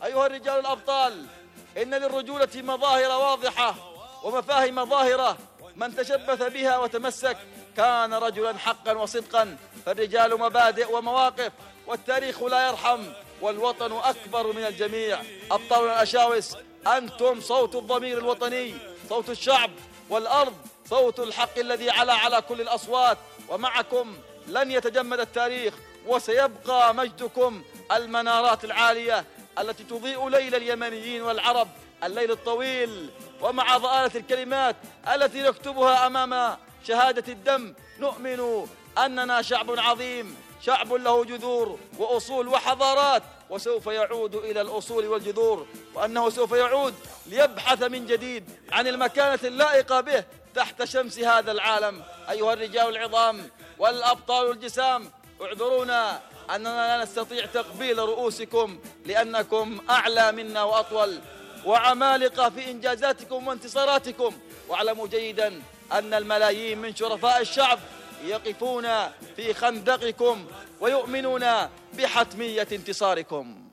أيها الرجال الأبطال، إن للرجولة مظاهر واضحة ومفاهيم ظاهرة، من تشبث بها وتمسك كان رجلا حقا وصدقا. فالرجال مبادئ ومواقف، والتاريخ لا يرحم، والوطن أكبر من الجميع. أبطالنا الأشاوس، أنتم صوت الضمير الوطني، صوت الشعب، والأرض صوت الحق الذي على كل الأصوات. ومعكم لن يتجمد التاريخ، وسيبقى مجدكم المنارات العالية التي تضيء ليل اليمنيين والعرب، الليل الطويل. ومع ضآلة الكلمات التي نكتبها أمام شهادة الدم، نؤمن أننا شعب عظيم، شعب له جذور وأصول وحضارات، وسوف يعود إلى الأصول والجذور، وأنه سوف يعود ليبحث من جديد عن المكانة اللائقة به تحت شمس هذا العالم. أيها الرجال العظام والأبطال الجسام، اعذرونا أننا لا نستطيع تقبيل رؤوسكم، لأنكم أعلى منا وأطول وعمالقة في إنجازاتكم وانتصاراتكم. واعلموا جيدا أن الملايين من شرفاء الشعب يقفون في خندقكم ويؤمنون بحتمية انتصاركم.